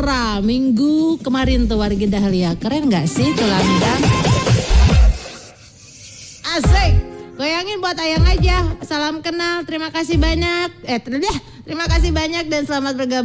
Aurora minggu kemarin tuh warga Dahlia. Keren gak sih tuh Lamidang? Asik. Goyangin buat Ayang aja. Salam kenal. Terima kasih banyak. Terima kasih banyak dan selamat bergabung.